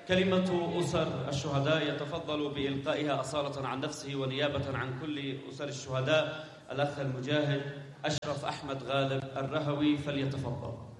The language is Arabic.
كلمة أسر الشهداء يتفضل بإلقائها أصالة عن نفسه ونيابة عن كل أسر الشهداء الأخ المجاهد أشرف أحمد غالب الرهوي، فليتفضل.